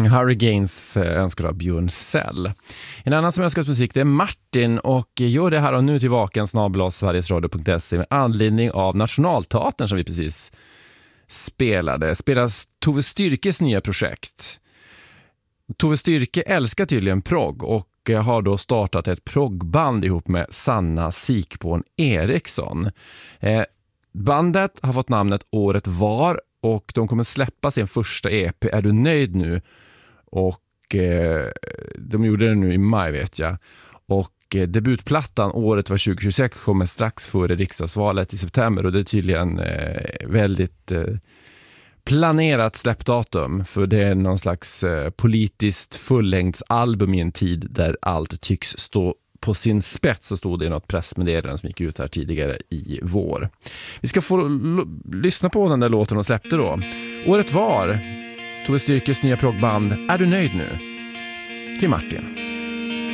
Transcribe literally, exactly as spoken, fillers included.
Hurricanes önskar av Björn Sell. En annan som önskar musik, det är Martin, och gör det här och nu till vaken snabel-a sverigesradio punkt se med anledning av Nationalteatern som vi precis spelade. Spelas Tove Styrkes nya projekt. Tove Styrke älskar tydligen progg och har då startat ett proggband ihop med Sanna Sikborn Eriksson. Eh, bandet har fått namnet Året var och de kommer släppa sin första E P Är du nöjd nu? Och eh, de gjorde det nu i maj vet jag. Och eh, debutplattan Året var tjugohundratjugosex kommer strax före riksdagsvalet i september och det är tydligen eh, väldigt eh, planerat släppdatum, för det är någon slags eh, politiskt fullängdsalbum i en tid där allt tycks stå på sin spets, så stod det i något pressmeddelande som gick ut här tidigare i vår. Vi ska få l- lyssna på den där låten de släppte då. Året var Tove Styrkes nya proggband Är du nöjd nu? Till Martin.